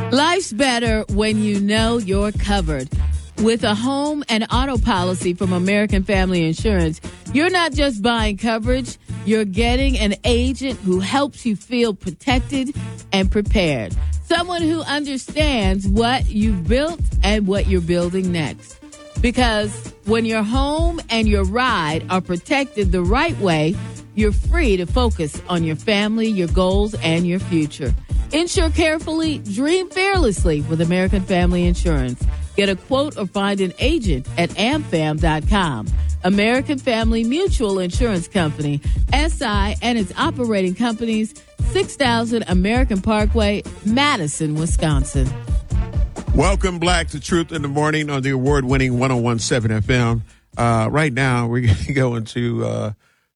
Life's better when you know you're covered. With a home and auto policy from American Family Insurance, you're not just buying coverage, you're getting an agent who helps you feel protected and prepared. Someone who understands what you've built and what you're building next. Because when your home and your ride are protected the right way, you're free to focus on your family, your goals, and your future. Insure carefully, dream fearlessly with American Family Insurance. Get a quote or find an agent at amfam.com. American Family Mutual Insurance Company, SI, and its operating companies, 6000 American Parkway, Madison, Wisconsin. Welcome back to Truth in the Morning on the award-winning 101.7 FM. Right now, we're going to go into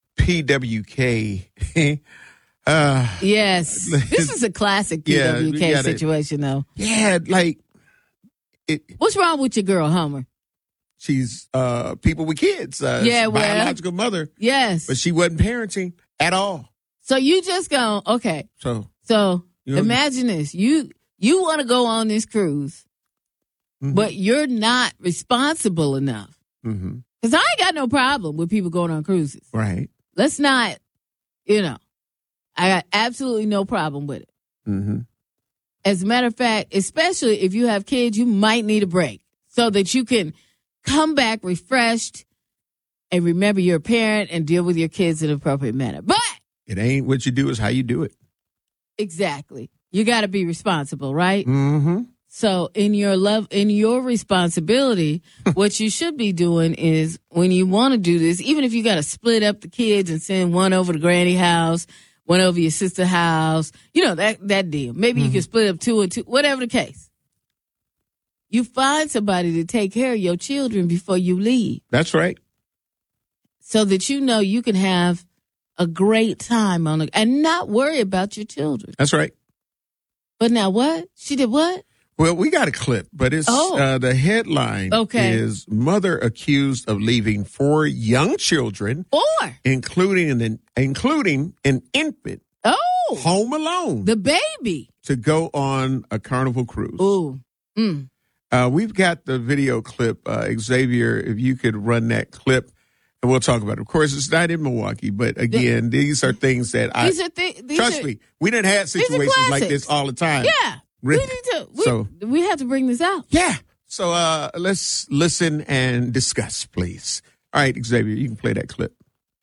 PWK. Yes. This is a classic PWK situation, though. Yeah, like... What's wrong with your girl, Homer? She's people with kids. Biological mother. Yes. But she wasn't parenting at all. So you just go, okay. So imagine this. You want to go on this cruise, but you're not responsible enough. Mm-hmm. Because I ain't got no problem with people going on cruises. Right. Let's not, I got absolutely no problem with it. Mm-hmm. As a matter of fact, especially if you have kids, you might need a break so that you can come back refreshed and remember you're a parent and deal with your kids in an appropriate manner. But it ain't what you do, is how you do it. Exactly. You got to be responsible, right? Mm-hmm. So in your responsibility, what you should be doing is when you want to do this, even if you got to split up the kids and send one over to granny house, one over your sister's house, that deal. Maybe you can split up 2 and 2, whatever the case. You find somebody to take care of your children before you leave. That's right. So that you can have a great time and not worry about your children. That's right. But now what? She did what? Well, we got a clip, but it's the headline is mother accused of leaving 4 young children, including an infant, home alone, the baby, to go on a Carnival cruise. Ooh. We've got the video clip. Xavier, if you could run that clip, and we'll talk about it. Of course, it's not in Milwaukee, but again, these are things that trust me, we done had situations like this all the time. Yeah. We need to. We have to bring this out. Yeah. So let's listen and discuss, please. All right, Xavier, you can play that clip.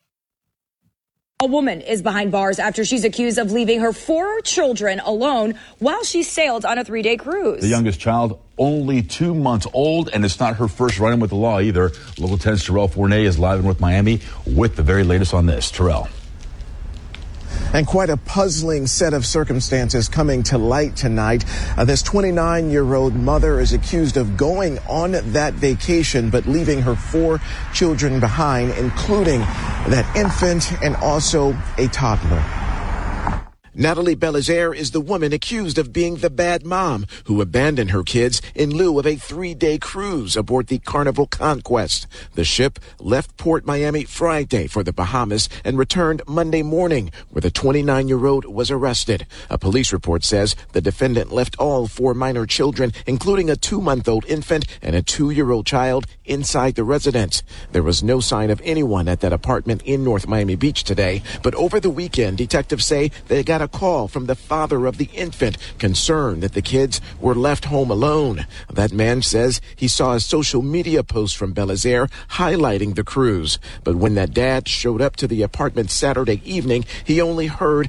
A woman is behind bars after she's accused of leaving her 4 children alone while she sailed on a 3-day cruise. The youngest child, only 2 months old, and it's not her first run-in with the law either. Local 10's Terrell Fournay is live in North Miami with the very latest on this. Terrell. And quite a puzzling set of circumstances coming to light tonight. This 29-year-old mother is accused of going on that vacation, but leaving her 4 children behind, including that infant and also a toddler. Natalie Belizaire is the woman accused of being the bad mom who abandoned her kids in lieu of a 3-day cruise aboard the Carnival Conquest. The ship left Port Miami Friday for the Bahamas and returned Monday morning, where the 29-year-old was arrested. A police report says the defendant left all 4 minor children, including a 2-month-old infant and a 2-year-old child, inside the residence. There was no sign of anyone at that apartment in North Miami Beach today, but over the weekend, detectives say they got a call from the father of the infant, concerned that the kids were left home alone. That man says he saw a social media post from Belizaire highlighting the cruise. But when that dad showed up to the apartment Saturday evening, he only heard